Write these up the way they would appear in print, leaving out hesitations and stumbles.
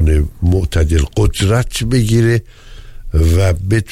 معتدل قدرت بگیره و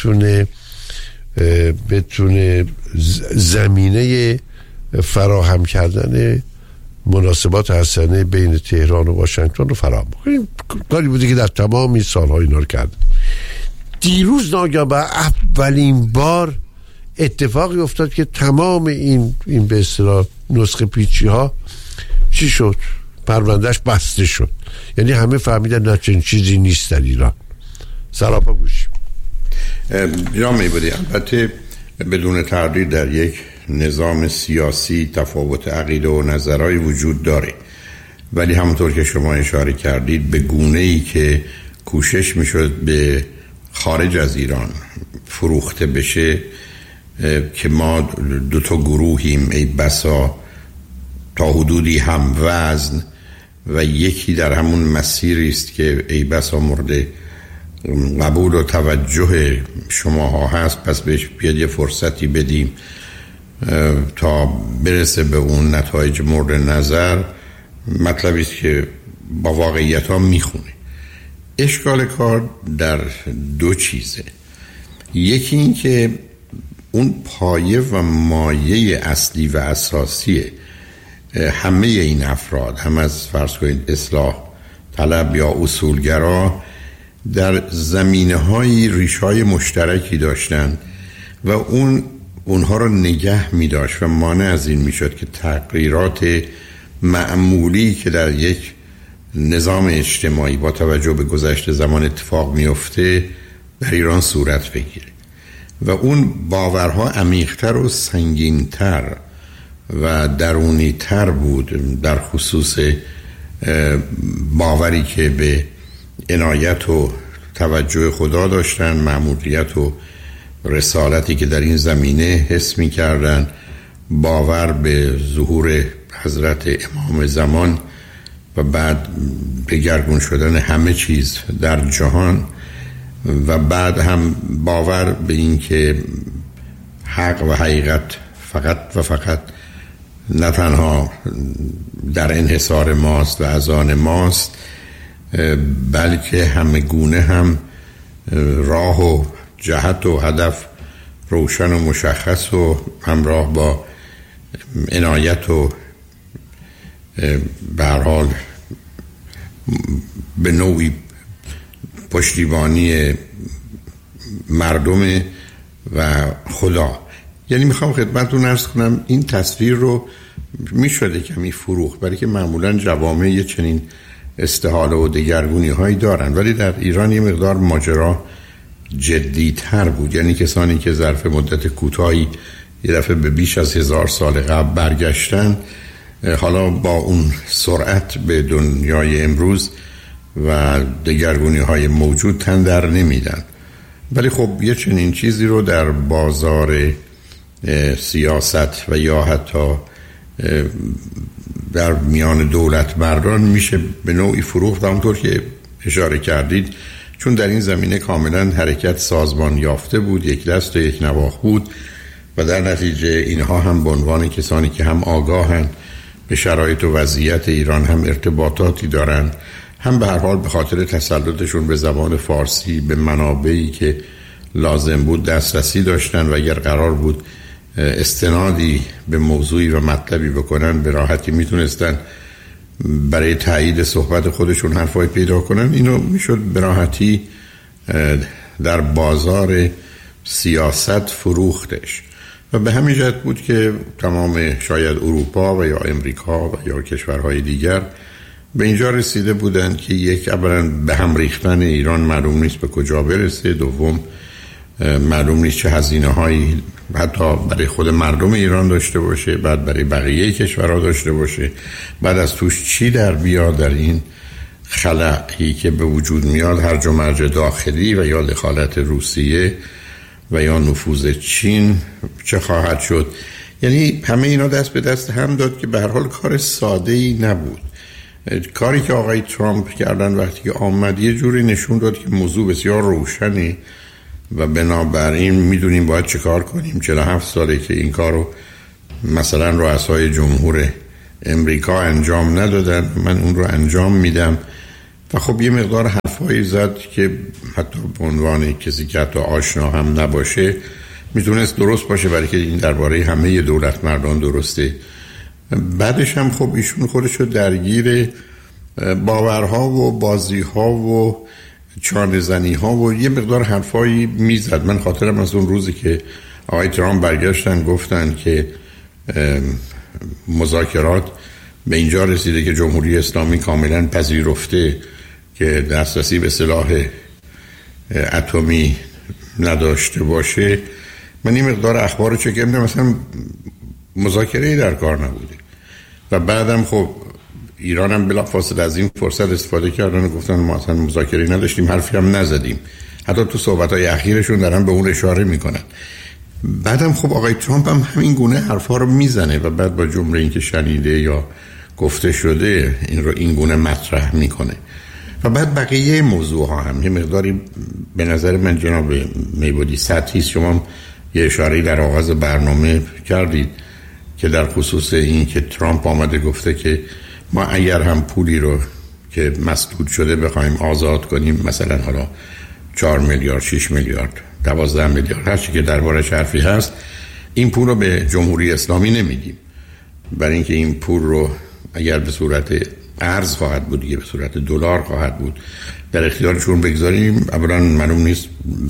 بتونه زمینه فراهم کردن مناسبات حسنه بین تهران و واشنگتن رو فراهم بکنه. کاری بوده که در تمام این سالها اینا رو کرد. دیروز ناگهان با اولین بار اتفاقی افتاد که تمام این به اصطلاح نسخه پیچی ها چی شد؟ پروندهش بسته شد. یعنی همه فهمیدن نه چنین چیزی نیست در ایران. سراپا گوش جناب میبودی البته بدون تردید در یک نظام سیاسی تفاوت عقیده و نظرهای وجود داره، ولی همونطور که شما اشاره کردید به گونه‌ای که کوشش میشد به خارج از ایران فروخته بشه که ما دو تا گروهیم، ای بسا تا حدودی هم وزن و یکی در همون مسیری است که ای بسا مورد قبول و توجه شماها هست، پس بهش بیاد یه فرصتی بدیم تا برسه به اون نتایج مورد نظر. مطلبی است که با واقعیت ها میخونه. اشکال کار در دو چیزه. یکی این که اون پایه و مایه اصلی و اساسی همه این افراد، هم از فرض کنید اصلاح طلب یا اصولگرا، در زمینه‌های ریشه‌های مشترکی داشتن و اونها رو نگه می‌داشت و مانع از این می‌شد که تغییرات معمولی که در یک نظام اجتماعی با توجه به گذشته زمان اتفاق میفته در ایران صورت بگیره و اون باورها عمیق‌تر و سنگین‌تر و درونی‌تر بود، در خصوص باوری که به عنایت و توجه خدا داشتن، مأموریت و رسالتی که در این زمینه حس می‌کردن، باور به ظهور حضرت امام زمان و بعد دگرگون شدن همه چیز در جهان و بعد هم باور به این که حق و حقیقت فقط و فقط نه تنها در انحصار ماست و از آن ماست، بلکه همه گونه هم راه و جهت و هدف روشن و مشخص و همراه با عنایت و به هر حال به نوعی پشتیبانی مردم و خدا. یعنی میخوام خدمتتون عرض کنم این تصویر رو میشده کمی فروخت، برای که معمولا جوامع یه چنین استحاله و دگرگونی هایی دارن، ولی در ایران یه مقدار ماجرا جدی تر بود. یعنی کسانی که ظرف مدت کوتاهی یه دفعه به بیش از 1000 سال قبل برگشتن، حالا با اون سرعت به دنیای امروز و دگرگونی های موجود تن در نمیدن. ولی خب یه چنین چیزی رو در بازار سیاست و یا حتی در میان دولت مردان میشه به نوعی فروخت، همونطور که اشاره کردید، چون در این زمینه کاملا حرکت سازمان یافته بود، یک دست و یک نواخت بود و در نتیجه اینها هم به عنوان کسانی که هم آگاهن به شرایط و وضعیت ایران، هم ارتباطاتی دارن، هم به هر حال به خاطر تسلطشون به زبان فارسی به منابعی که لازم بود دسترسی داشتن و اگر قرار بود استنادی به موضوعی و مطلبی بکنن به راحتی میتونستن برای تایید صحبت خودشون حرفای پیدا کنن. اینو میشد به راحتی در بازار سیاست فروختش و به همین جهت بود که تمام شاید اروپا و یا امریکا و یا کشورهای دیگر به اینجا رسیده بودند که یک، اولا به هم ریختن ایران معلوم نیست به کجا برسه، دوم معلوم نیست چه هزینه هایی حتی برای خود مردم ایران داشته باشه، بعد برای بقیه کشورها داشته باشه، بعد از توش چی در بیاد در این خلقی که به وجود میاد، هرج و مرج داخلی و یا دخالت روسیه و یا نفوذ چین چه خواهد شد. یعنی همه اینا دست به دست هم داد که به هر حال کار ساده‌ای نبود. کاری که آقای ترامپ کردن وقتی که آمد یه جوری نشون داد که موضوع بسیار روشنی و بنابراین میدونیم باید چه کار کنیم. 47 ساله که این کار رو مثلا رؤسای جمهور امریکا انجام ندادن، من اون رو انجام میدم و خب یه مقدار حرفایی زد که حتی به عنوان کسی که حتی آشنا هم نباشه میتونست درست باشه، برای که این درباره همه دولت مردان درسته. بعدش هم خب ایشون خودش رو درگیر باورها و بازیها و چانه زنی ها و یه مقدار حرفایی میزد. من خاطرم از اون روزی که آقای ترامپ برگشتن گفتن که مذاکرات به اینجا رسیده که جمهوری اسلامی کاملا پذیرفته که دسترسی به سلاح اتمی نداشته باشه، من این مقدار اخبار رو چک کردم، مثلا مذاکره‌ای در کار نبوده. و بعدم خب ایران هم بلافاصله از این فرصت استفاده کردن و گفتن ما اصلا مذاکره‌ای نداشتیم، حرفی هم نزدیم. حتی تو صحبت‌های اخیرشون دارن به اون اشاره میکنن. بعدم خب آقای ترامپ هم همین گونه حرفا رو میزنه و بعد با جمله این که شنیده یا گفته شده این رو این گونه مطرح میکنه. و بعد بقیه موضوع ها هم یه مقداری به نظر من جناب میبودی سطحی. شما یه اشاره‌ای در آغاز برنامه کردید که در خصوص این که ترامپ آمده گفته که ما اگر هم پولی رو که مسدود شده بخوایم آزاد کنیم، مثلا حالا 4 میلیارد 6 میلیارد 12 میلیارد هر چی که دربارش حرفی هست، این پول رو به جمهوری اسلامی نمیدیم، برای اینکه این پول رو اگر به صورت ارز خواهد بود، دیگه به صورت دلار خواهد بود، در اختیارشون بگذاریم. اولا معلوم نیست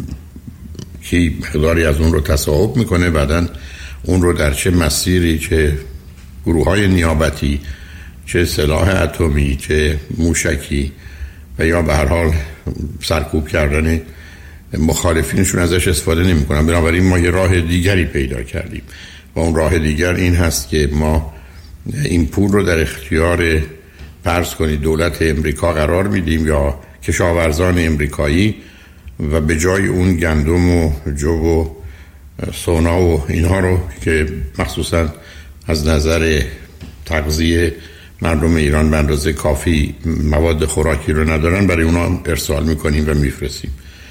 کی مقداری از اون رو تصاحب میکنه، بعدن اون رو در چه مسیری، چه گروه‌های نیابتی، چه سلاح اتمی، چه موشکی و یا به هر حال سرکوب کردن مخالفینشون ازش استفاده نمی‌کنن. بنابراین ما یه راه دیگری پیدا کردیم و اون راه دیگر این هست که ما این پول رو در اختیار فرض کنید دولت امریکا قرار میدیم یا کشاورزان امریکایی و به جای اون گندم و جو و سونا و اینها رو که مخصوصا از نظر تغذیه مردم ایران به اندازه کافی مواد خوراکی رو ندارن، برای اونا ارسال میکنیم و میفرستیم.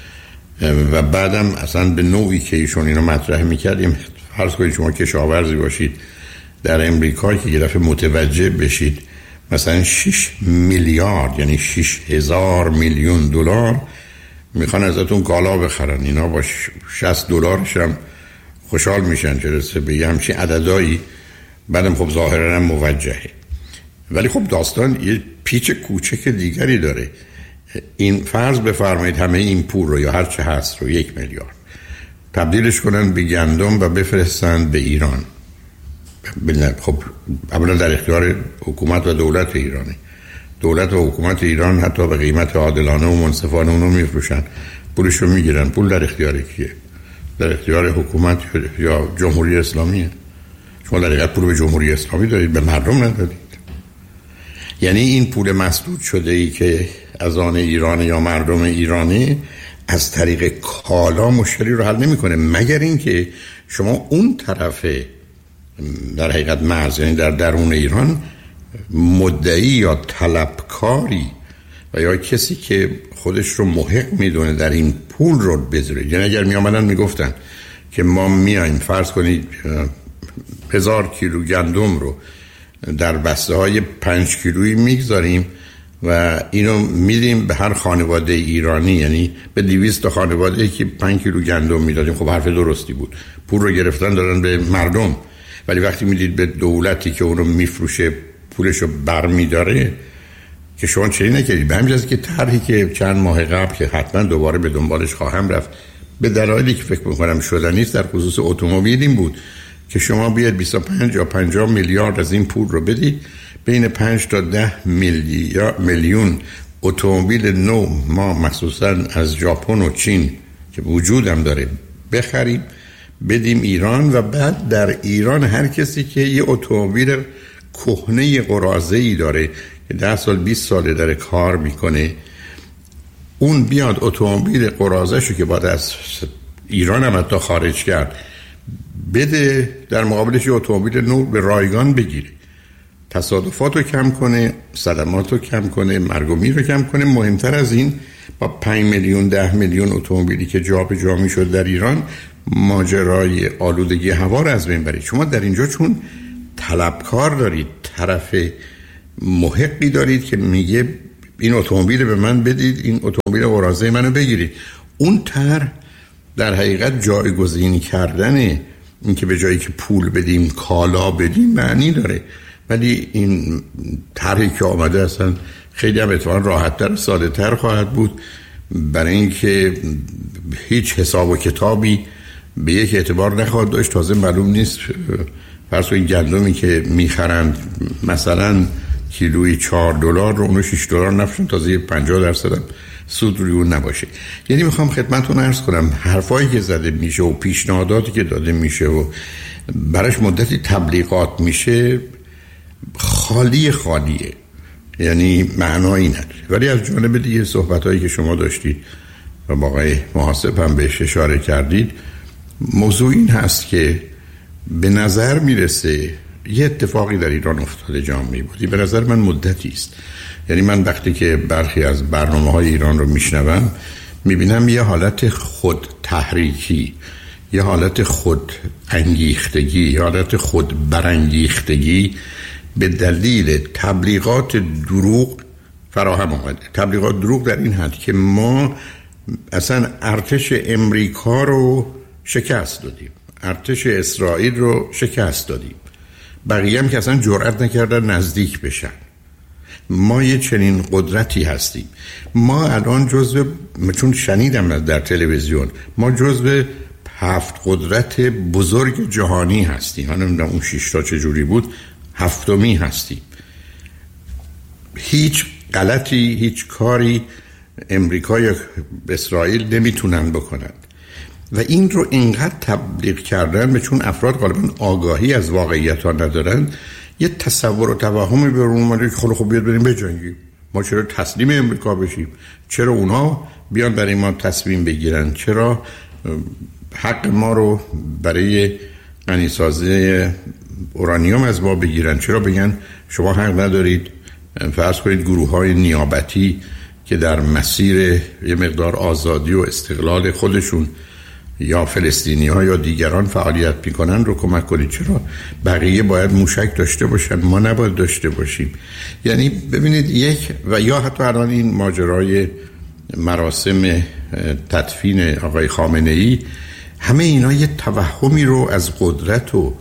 و بعدم اصلا به نوعی که ایشون اینو مطرح میکردیم، فرض کنید شما کشاورزی باشید در امریکا که یه دفعه متوجه بشید مثلا 6 میلیارد یعنی 6,000 میلیون دلار میخوان ازتون کالا بخرن، اینا با 60 دلارش هم خوشحال میشن که رسه به یه همچین عددایی. بعدم خب ظاهرا هم موجهه، ولی خب داستان یه پیچ کوچک دیگری داره. این فرض بفرمایید همه این پول رو یا هر چه هست رو 1 میلیارد تبدیلش کنن به گندم و بفرستن به ایران. خب اولا در اختیار حکومت و دولت ایرانه. دولت و حکومت ایران حتی به قیمت عادلانه و منصفانه اونو میفروشن، پولش رو میگیرن. پول در اختیار کیه؟ در اختیار حکومت یا جمهوری اسلامیه. شما در حقیقت پول به جمهوری اسلامی دارید، به مردم ندارید. یعنی این پول مسدود شده ای که از آن ایران یا مردم ایرانی از طریق کالا مشکلی رو حل نمیکنه، مگر اینکه شما اون طرف در حقیقت مرز، یعنی در درون ایران مدعی یا طلبکاری و یا کسی که خودش رو محق میدونه در این پول رو بذاره. یعنی اگر می آمدن میگفتن که ما میایم فرض کنید 1000 کیلو گندم رو در بسته های 5 کیلویی میگذاریم و اینو میدیم به هر خانواده ایرانی، یعنی به 200 خانواده که 5 کیلو گندم میدادیم، خب حرف درستی بود. پول رو گرفتن دادن به مردم، ولی وقتی میدید به دولتی که اونو میفروشه پولش رو برمیداره که شما چری نکردید. به همین جاست که طرحی که چند ماه قبل که حتما دوباره به دنبالش خواهم رفت به دلایلی که فکر میکنم شدنی است در خصوص اتومبیل این بود که شما بیاد 25 یا 50 میلیارد از این پول رو بدید، بین 5 تا 10 میلیون اتومبیل نو ما مخصوصا از ژاپن و چین که وجودم داره بخریم بدیم ایران، و بعد در ایران هر کسی که یه اتومبیل کهنه قراضه‌ای داره که 10 سال 20 سال داره کار میکنه، اون بیاد اتومبیل قراضه‌شو که بعد از ایران هم حتی خارج کرد بده، در مقابلش یه اتومبیل نو به رایگان بگیره، تصادفات رو کم کنه، صدمات رو کم کنه، مرگ و میر رو کم کنه. مهمتر از این با 5 میلیون 10 میلیون اتومبیلی که جا به جا میشد در ایران ماجرای آلودگی هوا رو از بین برید. شما در اینجا چون طلبکار دارید، طرف محقی دارید که میگه این اتومبیل به من بدید، این اتومبیل قراضه منو بگیرید. اون طرح در حقیقت جایگزین کردن این که به جایی که پول بدیم کالا بدیم معنی داره، ولی این طرحی که آمده اصلا خیلی هم اتفاقا راحت‌تر و ساده‌تر خواهد بود، برای اینکه هیچ حساب و کتابی به یک اعتبار نخواهد داشت. تازه معلوم نیست فرض کنید گندمی که میخرند مثلا کیلویی $4 رو اونو $6 نفشن، تازه 50% هم سود روی اون نباشه. یعنی میخوام خدمتتون عرض کنم حرفایی که زده میشه و پیشنهاداتی که داده میشه و براش مدتی تبلیغات میشه خالیه، یعنی معنایی نداره. ولی از جانب دیگه صحبتایی که شما داشتید و با آقای محاسب هم بهش اشاره کردید، موضوع این هست که به نظر میرسه یه اتفاقی در ایران افتاده جامعی بودی، به نظر من مدتی است. یعنی من وقتی که برخی از برنامه‌های ایران رو میشنوم میبینم یه حالت خود تحریکی، یه حالت خود انگیختگی، یه حالت خود برانگیختگی به دلیل تبلیغات دروغ فراهم آمده. تبلیغات دروغ در این حد که ما اصلا ارتش امریکا رو شکست دادیم، ارتش اسرائیل رو شکست دادیم، بقیه هم که اصلا جرئت نکردن نزدیک بشن. ما یه چنین قدرتی هستیم. ما الان چون شنیدم در تلویزیون، ما جزو 7 قدرت بزرگ جهانی هستیم. من نمیدونم اون 6 تا چجوری بود، 7می هستیم. هیچ غلطی، هیچ کاری امریکا یا اسرائیل نمیتونن بکنن و این رو اینقدر تبلیغ کردن، به چون افراد غالبا آگاهی از واقعیت ها ندارن، یه تصور و توهمی به اون اومده که خب بیاد بریم بجنگیم. ما چرا تسلیم امریکا بشیم؟ چرا اونا بیان برای ما تصمیم بگیرن؟ چرا حق ما رو برای غنیسازی اورانیوم از ما بگیرن؟ چرا بگن شما حق ندارید؟ فرض کنید گروه‌های نیابتی که در مسیر یه مقدار آزادی و استقلال خودشون یا فلسطینی‌ها یا دیگران فعالیت می‌کنن رو کمک کنید. چرا بقیه باید موشک داشته باشن، ما نباید داشته باشیم؟ یعنی ببینید یا حتی الان این ماجرای مراسم تدفین آقای خامنه‌ای، همه اینا یه توهمی رو از قدرت و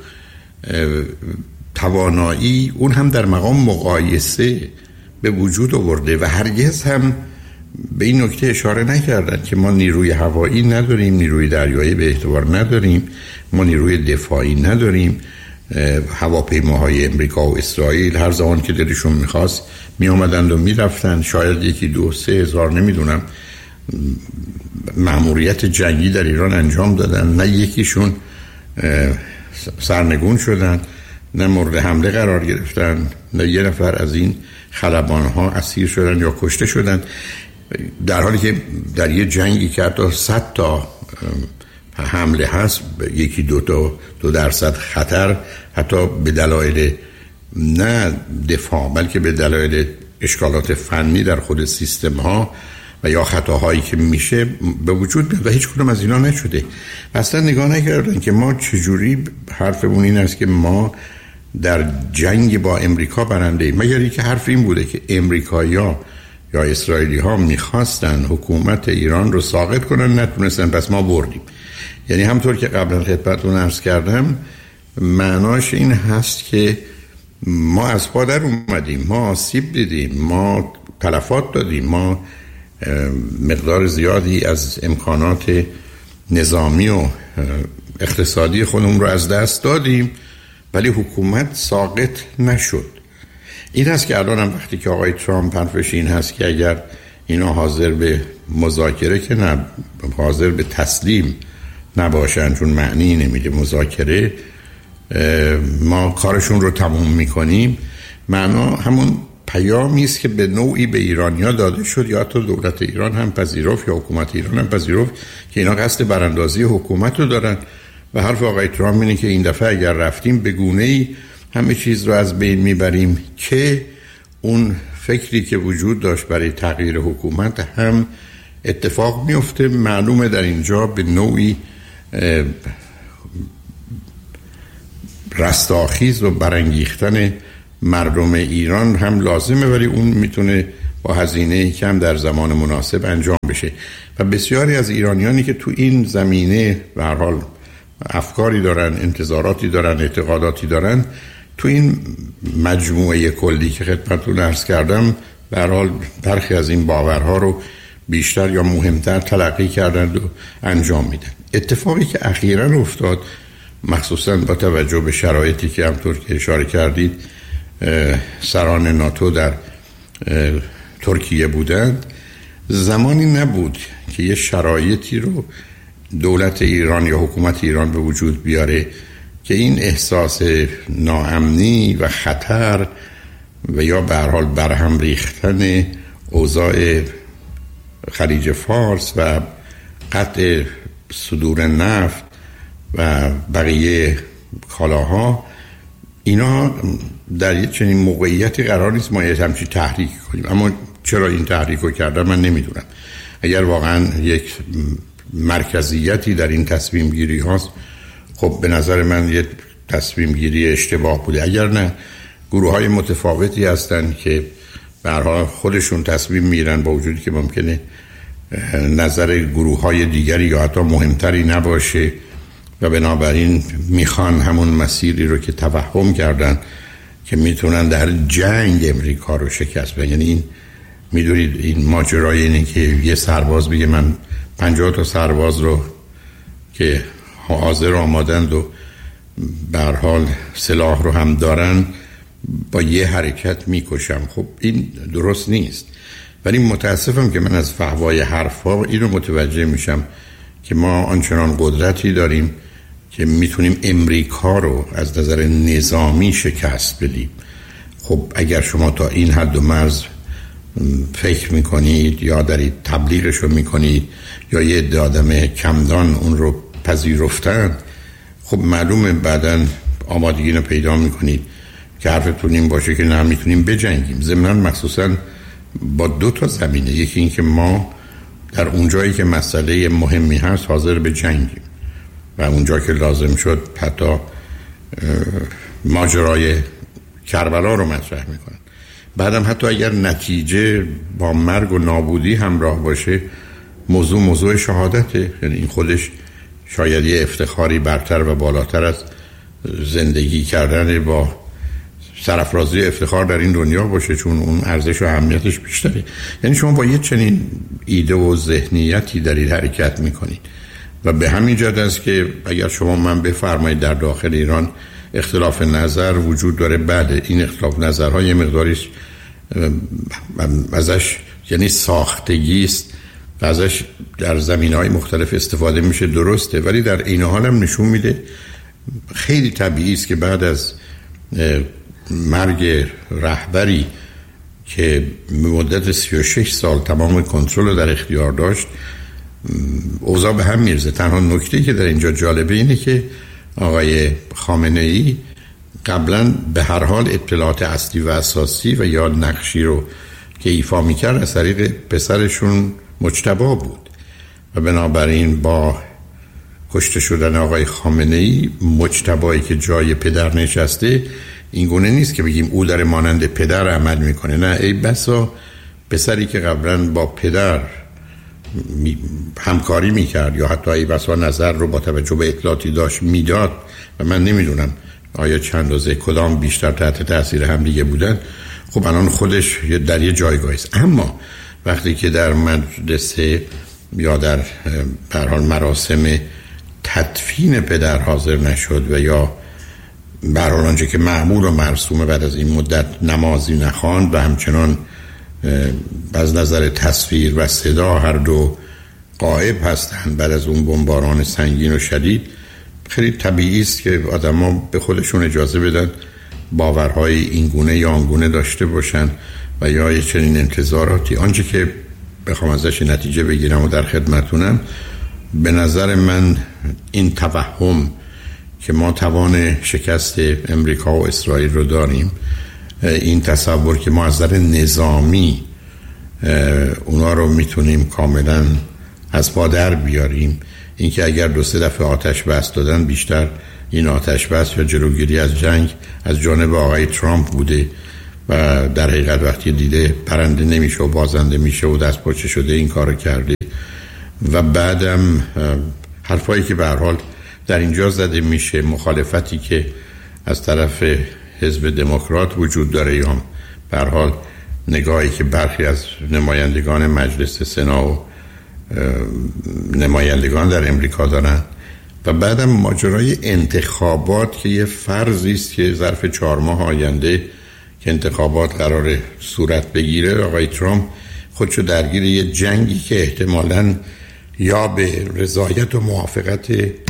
توانایی، اون هم در مقام مقایسه، به وجود آورده و هرگز هم به این نکته اشاره نکردن که ما نیروی هوایی نداریم، نیروی دریایی به اعتبار نداریم، ما نیروی دفاعی نداریم. هواپیماهای امریکا و اسرائیل هر زمان که دلشون میخواست می آمدند و می رفتن. شاید 1-2-3 هزار نمیدونم مأموریت جنگی در ایران انجام دادن، نه یکیشون سرنگون شدن، نه مورد حمله قرار گرفتن، نه یه نفر از این خلبان‌ها اسیر شدن یا کشته شدن، در حالی که در یه جنگی که حتی 100 تا حمله هست، 1-2% خطر، حتی به دلایل نه دفاع بلکه به دلایل اشکالات فنی در خود سیستم ها و یا خطاهایی که میشه به وجود میاد و هیچ کدوم از اینا نشده. اصلا نگاه نکردن که ما چجوری، حرفمون این است که ما در جنگ با امریکا برنده ایم، مگر اینکه حرف این بوده که امریکایی‌ها یا اسرائیلی ها میخواستن حکومت ایران رو ساقط کنن، نتونستن، پس ما بردیم. یعنی همطور که قبلا خدمتتون عرض کردم، معناش این هست که ما از پا در اومدیم، ما آسیب دیدیم، ما تلفات دادیم، ما مقدار زیادی از امکانات نظامی و اقتصادی خودمون رو از دست دادیم، ولی حکومت ساقط نشد. این هست که الان هم وقتی که آقای ترامپ حرفش این هست که اگر اینا حاضر به مذاکره که نه، حاضر به تسلیم نباشن، چون معنی نمیده مذاکره، ما کارشون رو تموم میکنیم، معنا همون پیامی است که به نوعی به ایرانیا داده شد، یا حتی دولت ایران هم پذیرفت یا حکومت ایران هم پذیرفت که اینا قصد براندازی حکومت رو دارن. و حرف آقای ترامپ اینه که این دفعه اگر رفتیم به گونه‌ای همه چیز رو از بین میبریم که اون فکری که وجود داشت برای تغییر حکومت هم اتفاق میفته. معلومه در اینجا به نوعی رستاخیز و برانگیختن مردم ایران هم لازمه، ولی اون میتونه با هزینه کم در زمان مناسب انجام بشه. و بسیاری از ایرانیانی که تو این زمینه به هر حال افکاری دارن، انتظاراتی دارن، اعتقاداتی دارن، تو این مجموعه کلی که خدمتتون عرض کردم به هر حال برخی از این باورها رو بیشتر یا مهمتر تلقی کردند و انجام میدن. اتفاقی که اخیراً افتاد، مخصوصاً با توجه به شرایطی که همطور که اشاره کردید سران ناتو در ترکیه بودند، زمانی نبود که یه شرایطی رو دولت ایران یا حکومت ایران به وجود بیاره که این احساس ناامنی و خطر و یا به هر حال برهم ریختن اوضاع خلیج فارس و قطع صدور نفت و بقیه کالاها، اینا در یک چنین موقعیتی قرار نیست ما یه همچین تحریک کنیم. اما چرا این تحریک رو کردن من نمیدونم. اگر واقعا یک مرکزیتی در این تصمیم گیری هاست، خب به نظر من یک تصمیم گیری اشتباه بوده. اگر نه، گروه های متفاوتی هستن که به هر حال خودشون تصمیم میگیرن با وجودی که ممکنه نظر گروه های دیگری یا حتی مهمتری نباشه و بنابراین میخوان همون مسیری رو که توهم کردن که میتونن در جنگ امریکا رو شکست بدن. یعنی این میدونید این ماجرای اینه که یه سرباز بگه من 50 تا سرباز رو که حاضر آمادند و به هر حال سلاح رو هم دارن با یه حرکت میکشم. خب این درست نیست. ولی متاسفم که من از فحوای حرفا اینو متوجه میشم که ما آنچنان قدرتی داریم که میتونیم امریکا رو از نظر نظامی شکست بدیم. خب اگر شما تا این حد و مرز فکر میکنید یا دارید تبلیغش رو میکنید یا یه عده آدم کمدان اون رو پذیرفتن، خب معلومه بعداً آمادگی رو پیدا میکنید که حرفتون این باشه که نه میتونیم بجنگیم. ضمناً مخصوصاً با 2 تا زمینه، یکی این که ما در اونجایی که مسئله مهمی هست حاضر به جنگیم و اونجا که لازم شد حتی ماجرای کربلا رو مطرح میکنن. بعدم حتی اگر نتیجه با مرگ و نابودی همراه باشه، موضوع شهادته. یعنی این خودش شاید یه افتخاری برتر و بالاتر از زندگی کردن با سرافرازی افتخار در این دنیا باشه، چون اون ارزش و اهمیتش بیشتره. یعنی شما با یه چنین ایده و ذهنیتی دارید حرکت میکنید و به همین جهت است که اگر شما من بفرمایید در داخل ایران اختلاف نظر وجود داره، بله این اختلاف نظرها یه مقداریش ازش یعنی ساختگی است و ازش در زمینه‌های مختلف استفاده میشه، درسته، ولی در این حال هم نشون میده خیلی طبیعی است که بعد از مرگ رهبری که مدت 36 سال تمام کنترل رو در اختیار داشت، اوضاع به هم میرزه. تنها نکته که در اینجا جالبه اینه که آقای خامنه‌ای قبلا به هر حال اطلاعات اصلی و اساسی و یا نقشی رو که ایفا میکرد از طریق پسرشون مجتبی بود و بنابراین با کشته شدن آقای خامنه‌ای، مجتبی که جای پدر نشسته، این گونه نیست که بگیم او داره مانند پدر عمل میکنه. نه، ای بسا پسری که قبلا با پدر همکاری میکرد یا حتی ای بسا نظر رو با توجه به اطلاعاتی داشت میداد و من نمیدونم آیا چند روزه کدام بیشتر تحت تاثیر هم دیگه بودن، خب الان خودش در یه جایگاهی است. اما وقتی که در مجلسه یا در هر حال مراسم تدفین پدر حاضر نشد و یا برای آنچه که معمول و مرسومه بعد از این مدت نمازی نخواند و همچنان از نظر تصویر و صدا هر دو غائب هستند بعد از اون بمباران سنگین و شدید، خیلی طبیعی است که آدما به خودشون اجازه بدن باورهای این گونه یا آن گونه داشته باشن و یا یه چنین انتظاراتی. آنچه که بخوام ازش نتیجه بگیرم و در خدمتونم، به نظر من این توهم که ما توان شکست امریکا و اسرائیل رو داریم، این تصور که ما از نظر نظامی اونا رو میتونیم کاملا از پا در بیاریم، اینکه اگر 2-3 دفعه آتش بس دادن، بیشتر این آتش بس یا جلوگیری از جنگ از جانب آقای ترامپ بوده و در حقیقت وقتی دیده برنده نمیشه و بازنده میشه و دست پاچه شده این کارو کرده. و بعدم حرفایی که به هر حال در اینجا زده میشه، مخالفتی که از طرف حزب دموکرات وجود داره یا به هر حال نگاهی که برخی از نمایندگان مجلس سنا و نمایندگان در امریکا دارن، و بعدم ماجرای انتخابات که یه فرضی است که ظرف 4 ماه آینده که انتخابات قرار صورت بگیره آقای ترامپ خودشو درگیر یه جنگی که احتمالاً یا به رضایت و موافقت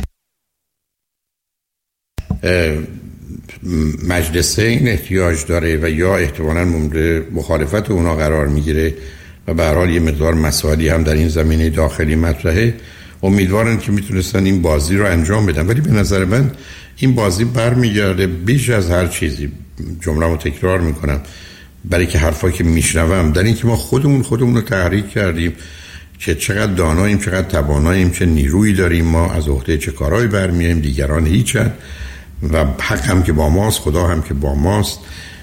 مجلسین احتیاج داره و یا احتمالاً مورد مخالفت اونا قرار میگیره و به هر حال یه مقدار مسائلی هم در این زمینه داخلی مطرحه. امیدوارن که میتونستن این بازی رو انجام بدن، ولی به نظر من این بازی برمیگرده بیش از هر چیزی، جمله‌مو تکرار میکنم، برای که حرفایی که میشنوم در این که ما خودمون رو تحریک کردیم که چقدر داناییم، چقدر تواناییم، چه نیرویی داریم، ما از عهده چه کارهایی برمیاییم، دیگران هیچن و حق هم که با ماست، خدا هم که با ماست،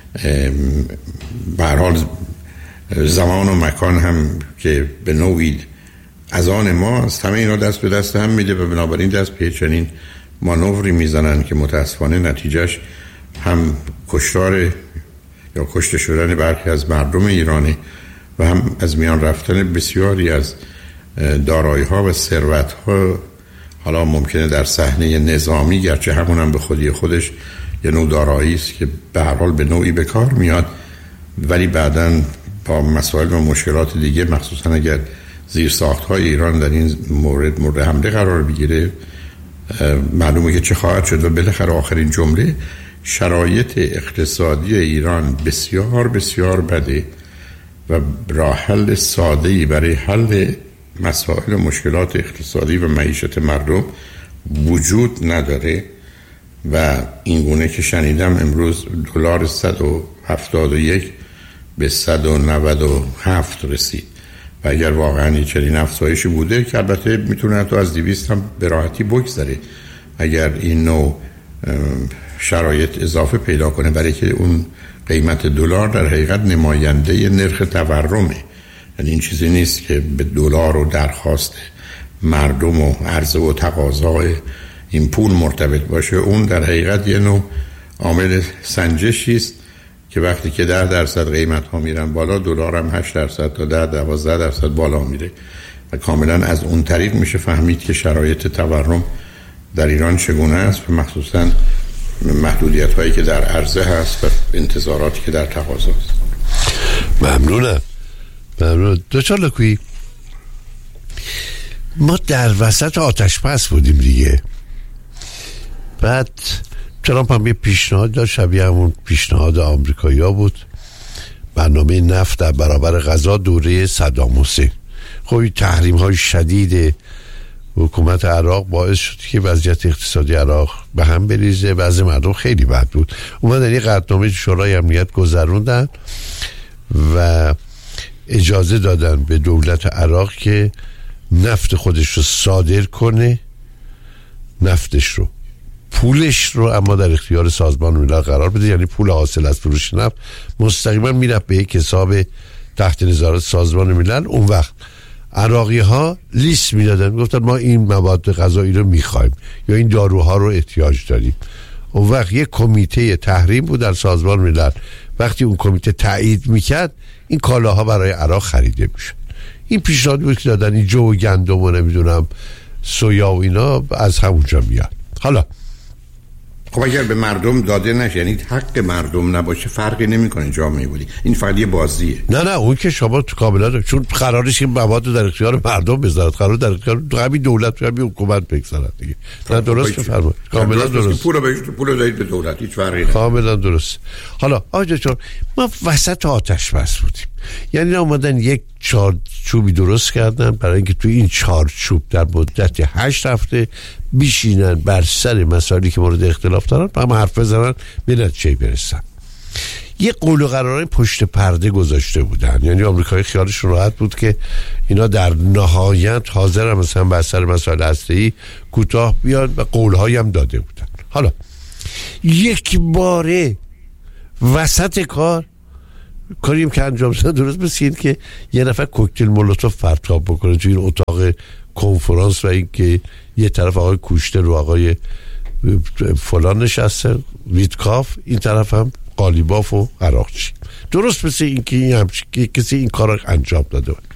به هر حال زمان و مکان هم که به نوعی از آن ماست. همه اینا دست به دست هم میده و بنابراین دست به چنین مانوری میزنن که متاسفانه نتیجهش هم کشتار یا کشته شدن برخی از مردم ایرانی و هم از میان رفتن بسیاری از دارایی‌ها و ثروت‌ها، حالا ممکنه در صحنه نظامی، گرچه همون هم به خودی خودش یه نوع دارایی است که به هر حال به نوعی به کار میاد، ولی بعداً با مسائل و مشکلات دیگه، مخصوصاً اگر زیرساخت‌های ایران در این مورد حمله قرار بگیره، معلومه که چه خواهد شد. و بالاخره آخرین جمله، شرایط اقتصادی ایران بسیار بسیار بده و راه حل ساده‌ای برای حل مسائل و مشکلات اقتصادی و معیشت مردم وجود نداره. و این گونه که شنیدم امروز دلار 171 به 197 رسید و اگر واقعا این چنین افزایشی بوده که البته میتونه حتی از 200 هم به راحتی بگذره اگر این نوع شرایط اضافه پیدا کنه، برای که اون قیمت دلار در حقیقت نماینده نرخ تورمه. یعنی این چیزی نیست که به دلار و درخواست مردم و عرضه و تقاضای این پول مرتبط باشه. اون در حقیقت یه نوع عامل سنجشی است که وقتی که 10% قیمت ها میرن بالا، دلار هم 8% تا 10-12% بالا میره و کاملا از اون طریق میشه فهمید که شرایط تورم در ایران چگونه است و مخصوصا محدودیت هایی که در عرضه هست و انتظاراتی که در تقاضا است. ممنونم. دکتر لکویی، ما در وسط آتش بس بودیم دیگه. بعد ترامپ هم یه پیشنهاد داشت شبیه همون پیشنهاد آمریکایی‌ها بود، برنامه نفت در برابر غذا دوره صدام حسین. خب تحریم های شدید حکومت عراق باعث شد که وضعیت اقتصادی عراق به هم بریزه، وضع مردم خیلی بد بود. اومدن یه قطعنامه شورای امنیت گذروندن و اجازه دادن به دولت عراق که نفت خودش رو صادر کنه، نفتش رو، پولش رو اما در اختیار سازمان ملل قرار بده. یعنی پول حاصل از فروش نفت مستقیما میرفت به یک حساب تحت نظارت سازمان ملل. اون وقت عراقی ها لیست میدادن، گفتن ما این مواد غذایی رو میخوایم یا این داروها رو احتیاج داریم. اون وقت یک کمیته تحریم بود در سازمان ملل، وقتی اون کمیته تایید میکرد این کالاها برای عراق خریده میشد. این پیشنهاد بود که دادن این جو و گندم و نمیدونم سویا و اینا از همونجا میاد. حالا خب اگر به مردم داده نشه، یعنی حق مردم نباشه، فرقی نمیکنه جامعه بودی. این فقط یه بازیه. نه اون که شما تو کاملا، چون قرارش که مواد در اختیار مردم بذارد، قرار در اختیار همین دولت و همین حکومت بگذارد دیگه. نه درست فرمایید، کاملا درست. پول دادید به دولت، هیچ فرقی نمیکنه. کاملا درست. حالا آقا چون ما وسط آتش بس بودیم، یعنی اومدن یک چارچوبی درست کردن برای اینکه تو این چارچوب در مدت 8 هفته بشینن بر سر مسائلی که مورد اختلاف دارن با هم حرف بزنن، به نتیجه برسن. یه قول و قرارای پشت پرده گذاشته بودن، یعنی آمریکایی خیالشون راحت بود که اینا در نهایت حاضر هم مثلا بر سر مسائل هسته‌ای کوتاه بیاد و قولهایی هم داده بودن. حالا یک باره وسط کار کاریم که انجام شد درست مثل این که یه نفر کوکتل مولوتوف پرتاب بکنه توی این اتاق کنفرانس و این که یه طرف آقای کوشتر و آقای فلان نشسته ویتکاف، این طرف هم قالیباف و عراقچی. درست مثل این که کسی این کار رو انجام داده بود.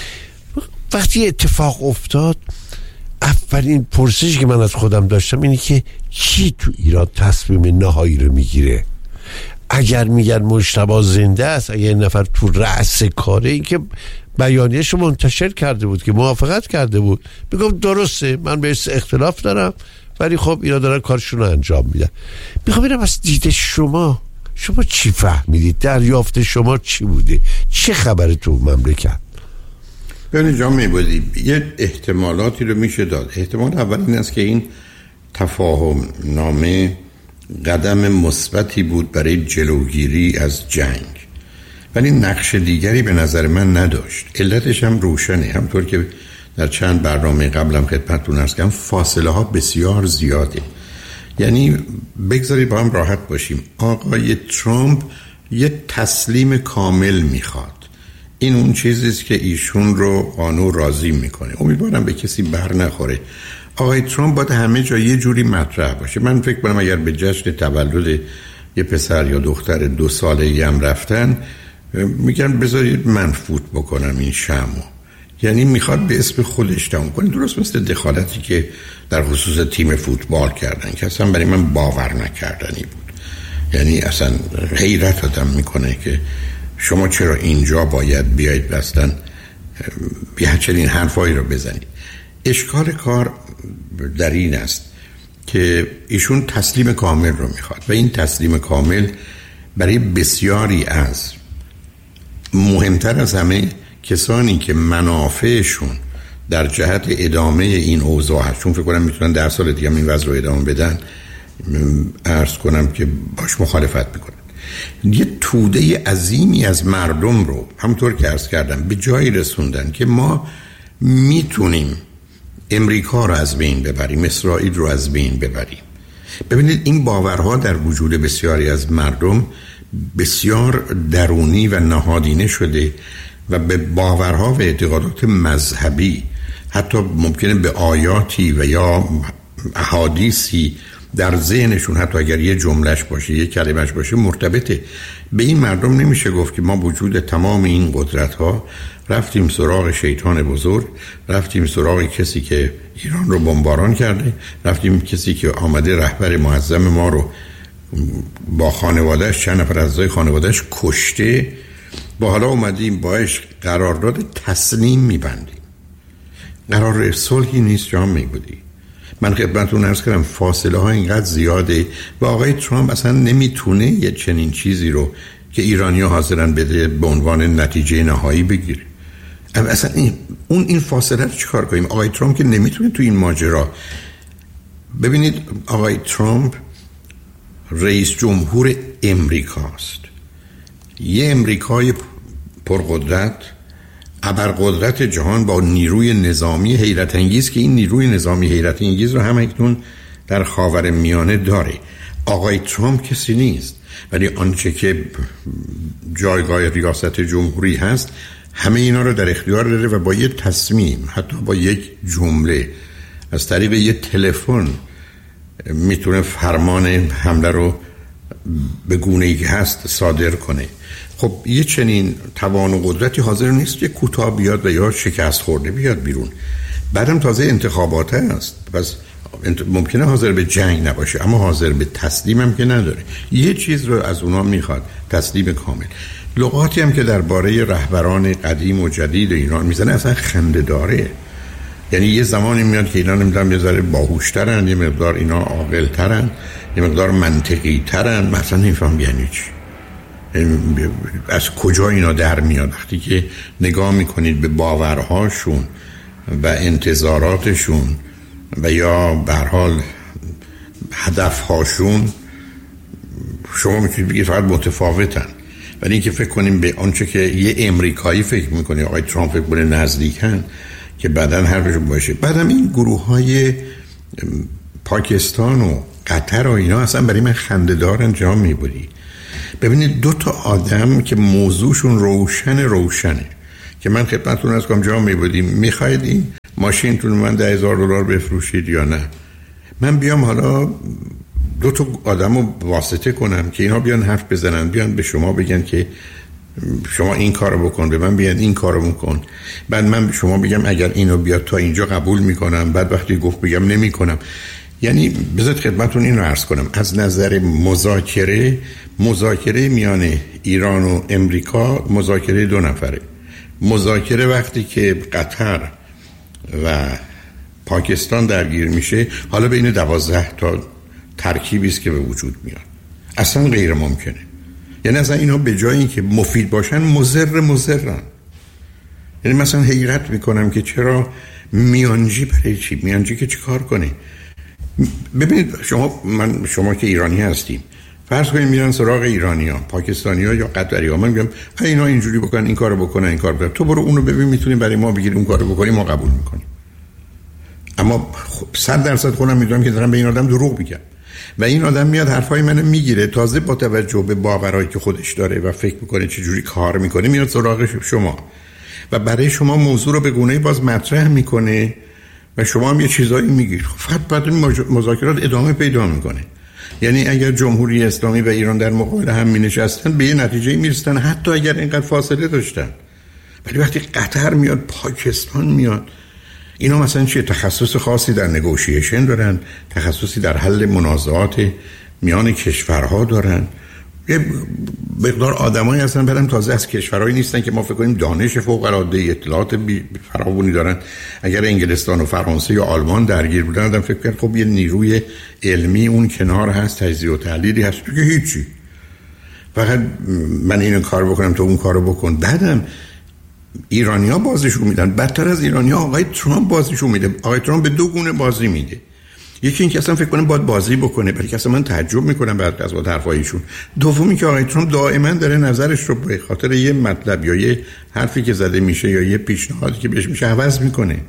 وقتی اتفاق افتاد اولین پرسشی که من از خودم داشتم اینه که کی تو ایران تصمیم نهایی رو میگیره؟ اگر میگن مجتبی زنده است، اگر این نفر تو رأس کاره، این که بیانیه‌اش رو منتشر کرده بود که موافقت کرده بود، میگم درسته، من بهش اختلاف دارم ولی خب اینا دارن کارشون رو انجام میدن. میخوام ببینم از دید شما چی فهمیدید؟ دریافت شما چی بوده؟ چه خبره تو مملکت؟ ببینید جان میبودی یه احتمالاتی رو میشه داد. احتمال اول این است که این تفاهم نامه قدم مثبتی بود برای جلوگیری از جنگ، ولی نقش دیگری به نظر من نداشت. علتش هم روشنه، همطور که در چند برنامه قبلم خدمتتون عرض کردم، فاصله ها بسیار زیاده. یعنی بگذارید با هم راحت باشیم، آقای ترامپ یه تسلیم کامل میخواد. این اون چیزیست که ایشون رو قانون راضی میکنه. امیدوارم به کسی بر نخوره. آقای ترامپ باید همه جا یه جوری مطرح باشه. من فکر کنم اگر به جشن تولد یه پسر یا دختر 2 ساله‌ای هم رفتن، میگن بذارید من فوت بکنم این شمو. یعنی میخواد به اسم خودش تموم کنه. درست مثل دخالتی که در خصوص تیم فوتبال کردن که اصلا برای من باور نکردنی بود. یعنی اصلا حیرت آدم میکنه که شما چرا اینجا باید بیایید اصلا یه چنین حرفایی رو بزنید. اشکال کار در این است که ایشون تسلیم کامل رو میخواد و این تسلیم کامل برای بسیاری از مهمتر از همه کسانی که منافعشون در جهت ادامه این اوضاع هست، چون فکر کنم میتونن 10 سال دیگه این وضع رو ادامه بدن، عرض کنم که باش مخالفت میکنن. یه توده عظیمی از مردم رو همونطور که عرض کردم به جایی رسوندن که ما میتونیم امریکا رو از بین ببریم، اسرائیل رو از بین ببریم. ببینید این باورها در وجود بسیاری از مردم بسیار درونی و نهادینه شده و به باورها و اعتقادات مذهبی، حتی ممکنه به آیاتی و یا احادیثی در ذهنشون، حتی اگر یه جملهش باشه، یه کلمهش باشه، مرتبطه. به این مردم نمیشه گفت که ما وجود تمام این قدرت ها رفتیم سراغ شیطان بزرگ، رفتیم سراغ کسی که ایران رو بمباران کرده، رفتیم کسی که آمده رهبر معظم ما رو با خانوادهش، چند نفر از اعضای خانوادهش کشته، با حالا اومدیم باش قرارداد تسلیم میبندیم. قرار صلحی نیست جان میبودی. من خدمتتون عرض کردم فاصله ها اینقدر زیاده و آقای ترامپ اصلا نمیتونه یه چنین چیزی رو که ایرانی‌ها حاضرن بده به عنوان نتیجه نهایی بگیره. اصلا این فاصله رو چیکار کنیم؟ آقای ترامپ که نمیتونه تو این ماجرا. ببینید آقای ترامپ رئیس جمهور امریکاست، یه امریکای پرقدرت، ابرقدرت جهان با نیروی نظامی حیرت انگیز که این نیروی نظامی حیرت انگیز رو هم اکنون در خاورمیانه داره. آقای ترامپ کسی نیست، ولی آنچه که جایگاه ریاست جمهوری هست همه اینا رو در اختیار داره و با یه تصمیم، حتی با یک جمله، از طریق یه تلفن میتونه فرمان حمله رو به گونه‌ای که هست صادر کنه. خب یه چنین توان و قدرتی حاضر نیست که کوتاه بیاد و یا شکست خورده بیاد بیرون. بعدم تازه انتخابات هست، پس ممکنه حاضر به جنگ نباشه، اما حاضر به تسلیم هم که نداره. یه چیز رو از اونا میخواد، تسلیم کامل. لغاتی هم که درباره رهبران قدیم و جدید ایران میزنه اصلا خنده داره. یعنی یه زمانی میاد که اینا نمیدونم یه ذره باهوشترن، یه مقدار اینا عاقلترن، یه مقدار منطقی ترن، مثلا نمیفهم یعنی چی، از کجا اینا در میاد. وقتی که نگاه میکنید به باورهاشون و انتظاراتشون و یا به هر حال هدفهاشون، شما میتونید بگید فقط متفاوتن. ولی اینکه فکر کنیم به آنچه که یه امریکایی فکر میکنه، آقای ترامپ فکر کنه نزدیکن که بعدن حرفشون باشه. بعدم این گروه های پاکستان و قطر و اینا اصلا برای من خنده‌دار انجام میبودی. ببینید دو تا آدم که موضوعشون روشنه که من خدمتتون از کنم جا میبودیم میخواید این ماشینتون من $10,000 بفروشید یا نه، من بیام حالا دو تا آدم رو واسطه کنم که اینا بیان حرف بزنن، بیان به شما بگن که شما این کارو بکن، به من بیان این کارو بکن، بعد من به شما بگم اگر اینو بیاد تا اینجا قبول میکنم، بعد وقتی گفت بگم نمیکنم. یعنی بذارید خدمتتون اینو عرض کنم، از نظر مذاکره میان ایران و امریکا مذاکره دو نفره. مذاکره وقتی که قطر و پاکستان درگیر میشه، حالا بین 12 تا ترکیبی است که به وجود میاد، اصلا غیر ممکنه. یعنی اصلا اینا به جای اینکه مفید باشن مضرن. یعنی مثلا حیرت میکنم که چرا میانجی برای چی؟ میانجی که چی کار کنه؟ ببینید شما که ایرانی هستیم، فرض کنید میرن سراغ ایرانی‌ها، پاکستانی‌ها یا قطری‌ها، من میگم اینا اینجوری بکنن، این کارو بکنن، این کارو بکنن، تو برو اونو ببین میتونیم برای ما بگیری، اون کارو بکنی، ما قبول میکنیم. اما 100% خودم میدونم که دارم به این آدم دروغ میگم و این آدم میاد حرفای منو میگیره، تازه با توجه به باورایی که خودش داره و فکر میکنه چه جوری کار میکنه میاد سراغ شما و برای شما موضوع رو به گونه‌ای باز مطرح میکنه و شما هم یه چیزایی میگید. فقط بعد مذاکرات ادامه پیدا میکنه. یعنی اگر جمهوری اسلامی و ایران در مقابل هم مینشستن به یه نتیجه میرسن، حتی اگر اینقدر فاصله داشتن. ولی وقتی قطر میاد، پاکستان میاد، اینا مثلا چیه؟ تخصص خاصی در نگوشیشن دارن، تخصصی در حل منازعات میان کشورها دارن، یه مقدار آدمایی هستن برن تازه از کشورهایی نیستن که ما فکر کنیم دانش فوق العاده، اطلاعات فراوانی دارن. اگر انگلستان و فرانسه یا آلمان درگیر بودن آدم فکر کنه خب یه نیروی علمی اون کنار هست، تجزیه و تحلیلی هست، که هیچی، فقط من اینو کار بکنم تو اون کارو بکن. بعدم ایرانی‌ها بازیشون میدن، بدتر از ایرانی‌ها آقای ترامپ بازیشون میده. آقای ترامپ به دو گونه بازی میده. یکی این که اصلا فکر کنم باید بازی بکنه، برای که اصلا من تعجب میکنم بعد از حرفایشون. دومی که آقای ترامپ دائما داره نظرش رو به خاطر یه مطلب یا یه حرفی که زده میشه یا یه پیشنهادی که بهش میشه عوض میکنه.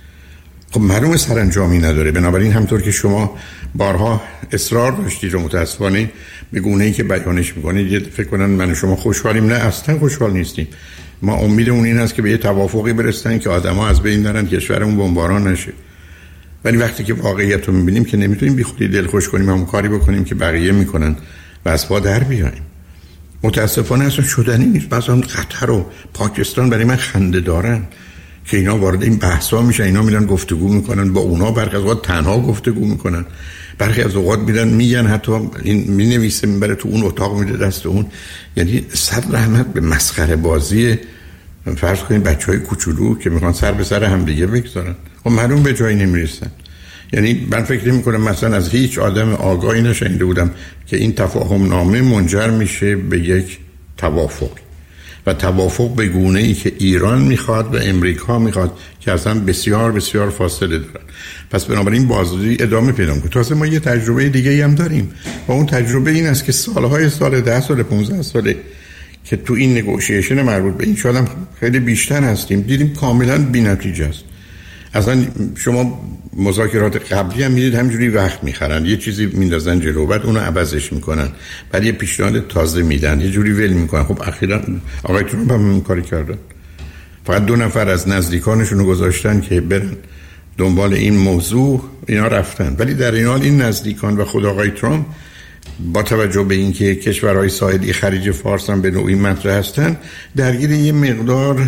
خب معلومه سرانجامی نداره. بنابراین همطور که شما بارها اصرار داشتید و متاسفانه به گونه‌ای که بیانش میکنید فکر کنن من و شما خوشحالیم، نه اصلا خوشحال نیستیم. ما امیدمون این است که به یه توافقی برسن که آدما از بین نرن، کشورمون بمباران نشه. ولی وقتی که واقعیت رو میبینیم که نمیتونیم بی خودی دل خوش کنیم همون کاری بکنیم که بقیه میکنن و از پا در بیاییم. متاسفانه اصلا شدنی نیست. مثلا قطر و پاکستان برای من خنده دارن که اینا وارد این بحثا میشن، اینا میرن گفتگو میکنن با اونا، برخی از اوقات تنها گفتگو میکنن، برخی از اوقات میگن حتی این مینویسه میبره تو اون اتاق میده دست اون. یعنی صد رحمت به مسخره بازی. فرض کنید بچهای کوچولو که میخوان سر به سر هم دیگه بگذارن، خب معلوم به جایی نمیرسن. یعنی من فکر نمی‌کنم مثلا از هیچ آدم آگاهی نشنیده بودم که این تفاهم نامه منجر میشه به یک توافق و توافق به گونه‌ای که ایران میخواد و امریکا میخواد که اصلا بسیار بسیار فاصله دارن. پس بنابراین بازی ادامه پیدا می‌کنه. تازه ما یه تجربه دیگه‌ای هم داریم و اون تجربه این است که سالهای سال 10 سال 15 ساله که تو این نگوشیشن مربوط به این شادم خیلی بیشتر هستیم، دیدیم کاملا بی‌نتیجه است. اصلا شما مذاکرات قبلی هم میدید همجوری وقت میخرن، یه چیزی میندازن جلو بعد اونو عوضش میکنن، بعد یه پیشنهاد تازه میدن، یه جوری ول میکنن. خب اخیراً آقای ترامپ هم این کاری کردن، فقط 2 نفر از نزدیکانشون رو گذاشتن که برن دنبال این موضوع، اینا رفتن. ولی در این حال این نزدیکان و خود آقای ترامپ با توجه به اینکه کشورهای ساحلی خلیج فارس هم به نوعی مطرح هستن، درگیر یه مقدار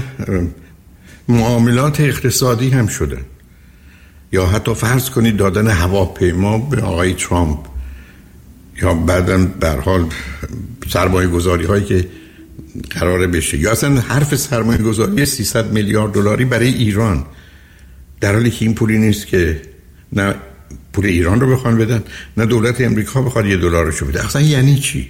معاملات اقتصادی هم شدن، یا حتی فرض کنید دادن هواپیما به آقای ترامپ، یا بعداً به هر حال سرمایه گذاری هایی که قراره بشه، یا اصلا حرف سرمایه گذاری 300 میلیارد دلاری برای ایران، در حالی که این پولی نیست که نه پول ایران رو بخوان بدن نه دولت امریکا بخواد $1 رو بده. اصلا یعنی چی؟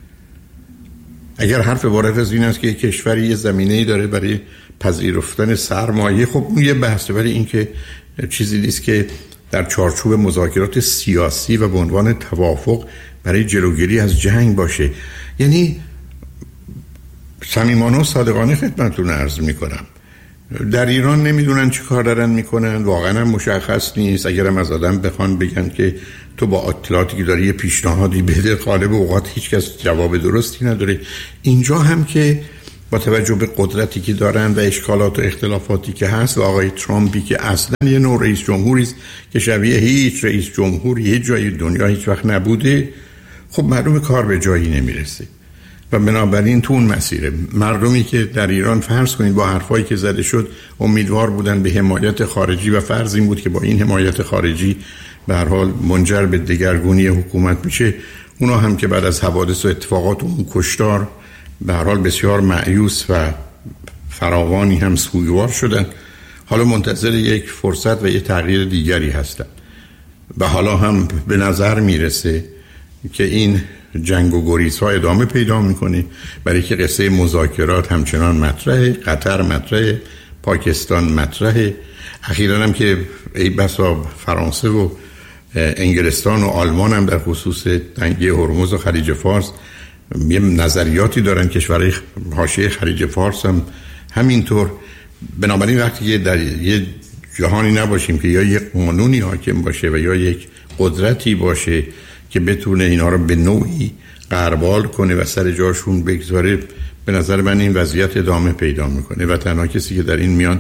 اگر حرف وارد از این است که یک کشوری یه زمینه‌ای داره برای پذیرفتن سرمایه، خب اون یه بحثه، ولی این که چیزی نیست که در چارچوب مذاکرات سیاسی و به عنوان توافق برای جلوگیری از جنگ باشه. یعنی صمیمانه و صادقانه خدمتتون عرض میکنم در ایران نمیدونن چی کار دارن میکنن، واقعا هم مشخص نیست. اگرم از آدم بخوان بگن که تو با اطلاعاتی که داری یه پیشنهادی بده، غالب اوقات هیچ کس جواب درستی نداره. اینجا هم که با توجه به قدرتی که دارن و اشکالات و اختلافاتی که هست و آقای ترامپی که اصلا یه نوع رئیس جمهوری است که شبیه هیچ رئیس جمهوری یه جای دنیا هیچ وقت نبوده، خب معلومه کار به جایی نمیرسه و بنابراین تو اون مسیره. مردمی که در ایران فرض کنید با حرفایی که زده شد امیدوار بودن به حمایت خارجی و فرض این بود که با این حمایت خارجی به هر حال منجر به دگرگونی حکومت میشه. اونا هم که بعد از حوادث و اتفاقات و اون کشتار به هر حال بسیار مایوس و فراوانی هم سوگوار شدن، حالا منتظر یک فرصت و یک تغییر دیگری هستن و حالا هم به نظر میرسه که این جنگ و گریزها ادامه پیدا میکنه، برای که قصه مذاکرات همچنان مطرحه، قطر مطرحه، پاکستان مطرحه، اخیراً هم که ای بسا فرانسه و انگلستان و آلمان هم در خصوص تنگه هرمز و خلیج فارس یه نظریاتی دارن، کشورهای حاشیه خلیج فارس هم همینطور. بنابراین وقتی در یه جهانی نباشیم که یا یک قانونی حاکم باشه و یا یک قدرتی باشه که بتونه اینا رو به نوعی غربال کنه و سر جاشون بگذاره، به نظر من این وضعیت ادامه پیدا میکنه و تنها کسی که در این میان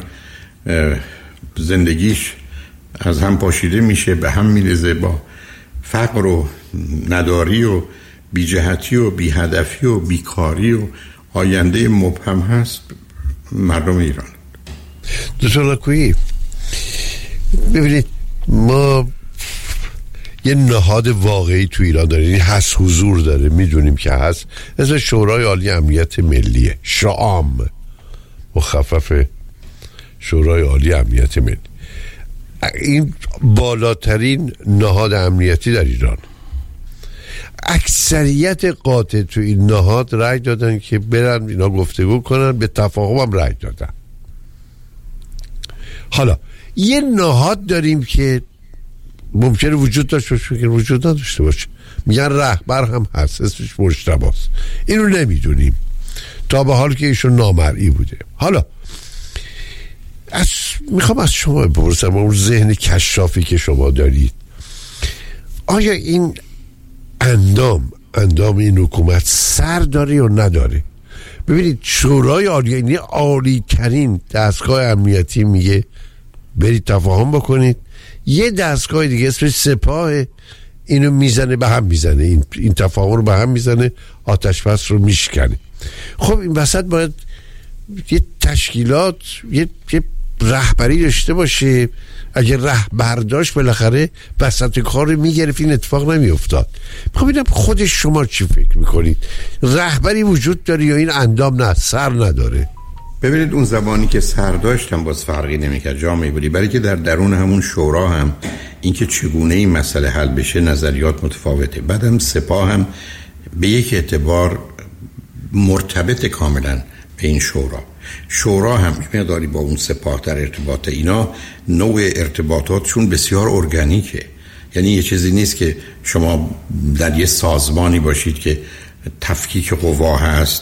زندگیش از هم پاشیده میشه، به هم میریزه، با فقر و نداری و بی‌جهتی و بی‌هدفی و بیکاری و آینده مبهم هست، مردم ایران. دکتر لکویی، ببینید ما یه نهاد واقعی تو ایران داریم، این هست، حضور داره، میدونیم که هست، اسم شورای عالی امنیت ملیه، شعام، مخفف شورای عالی امنیت ملی. این بالاترین نهاد امنیتی در ایران. اکثریت قاطع تو این نهاد رأی دادن که برن اینا گفتگو کنن، به تفاهم هم رأی دادن. حالا یه نهاد داریم که ممکنه وجود داشته باشه که وجود نداشته باشه، میگن رهبر هم هست، اسمش مجتباست، اینو نمیدونیم تا به حال که ایشون نامرئی بوده. حالا میخوام از شما بپرسم، اون ذهن کشافی که شما دارید، آیا این اندام این حکومت سر داره یا نداره؟ ببینید شورای عالی، یعنی عالی ترین دستگاه امنیتی، میگه برید تفاهم بکنید، یه دستگاه دیگه اسمش سپاه اینو میزنه به هم میزنه، این تفاهم رو به هم میزنه، آتش بس رو میشکنه. خب این وسط باید یه تشکیلات، یه رهبری داشته باشه. اگه رهبر داشت بالاخره وسط کار رو میگرفت، این اتفاق نمیافتاد. میخوام ببینم خود شما چی فکر میکنید؟ رهبری وجود داره یا این اندام نه سر نداره؟ ببینید اون زمانی که سر داشتم باز فرقی نمیکرد، جامعه بودی، برای که در درون همون شورا هم اینکه چگونه این مسئله حل بشه نظریات متفاوته. بعدم سپاه هم به یک اعتبار مرتبط کاملا به این شورا هم مقداری با اون سپاه در ارتباط. اینا نوع ارتباطاتشون بسیار ارگانیکه، یعنی یه چیزی نیست که شما در یه سازمانی باشید که تفکیک قوا هست،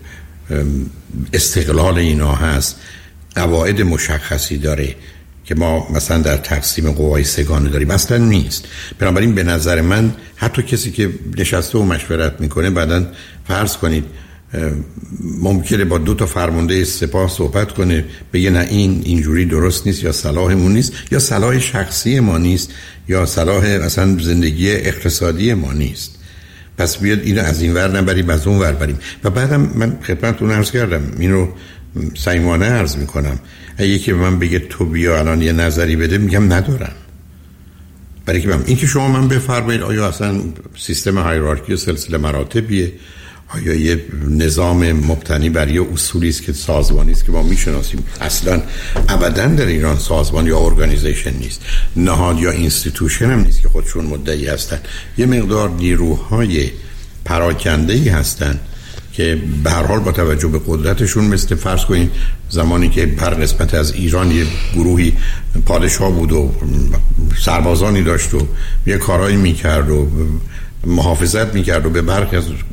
استقلال اینا هست، قواعد مشخصی داره که ما مثلا در تقسیم قوای سگانه داریم، اصلا نیست. بنابراین به نظر من حتی کسی که نشسته و مشورت میکنه بعداً فرض کنید ممکنه با 2 فرمانده سپاه صحبت کنه، بگه نه اینجوری درست نیست، یا صلاحمون نیست، یا صلاح شخصی ما نیست، یا صلاح اصلا زندگی اقتصادی ما نیست، پس بیاد اینو از این ور نبریم از اون ور بریم. و بعدم من خدمتتون عرض کردم، اینو صمیمانه عرض میکنم، اگه که من بگه تو بیا الان یه نظری بده، میگم ندارم. برای که این که شما من بفرمایید آیا اصلا سیستم هایرارکی و سلسله مراتبیه، آیا یه نظام مبتنی بر یه اصولی است که سازمانی است که ما میشناسیم؟ اصلا ابدا در ایران سازمان یا ارگانیزیشن نیست، نهاد یا اینستیتوشن هم نیست که خودشون مدعی هستن. یه مقدار نیروهای پراکنده‌ای هستن که به هر حال با توجه به قدرتشون، مثل فرض کنید زمانی که هر قسمت از ایران یه گروهی پادشاه بود و سربازانی داشت و یه کارایی میکرد و محافظت میکرد و به برخی از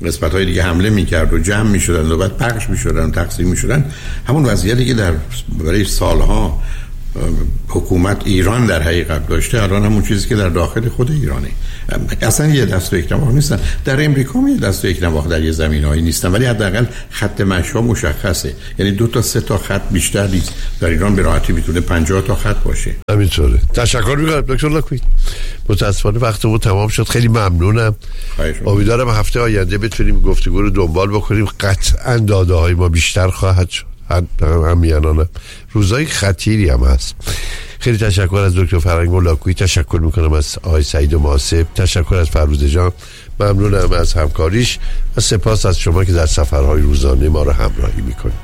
قسمت‌های دیگه حمله می‌کرد و جمع می‌شدن و بعد پخش می‌شدن و تقسیم می‌شدن، همون وضعیتی که در برای سالها حکومت ایران در حقیقت داشته الان همون چیزی که در داخل خود ایرانه. اصلا یه دست و یک نواخت نیستن. در امریکا هم یه دست و یک نواخت در یه زمینه‌ای نیستن، ولی حداقل خط مشی مشخصه، یعنی 2 تا 3 تا خط بیشتر نیست. در ایران به راحتی میتونه 50 تا خط باشه. همینطوره. تشکر می‌کنم دکتر لاکویی. متأسفانه وقتمون تمام شد. خیلی ممنونم. امیدوارم هفته آینده بتونیم گفتگو رو دنبال بکنیم. قطعاً داده‌های ما بیشتر خواهد شد. همیانانه روزای خطیری هم هست. خیلی تشکر از دکتر فرهنگ لاکویی، تشکر میکنم از آقای سعید محاسب، تشکر از فروزه جان، ممنونم از همکاریش و سپاس از شما که در سفرهای روزانه ما رو همراهی میکنید.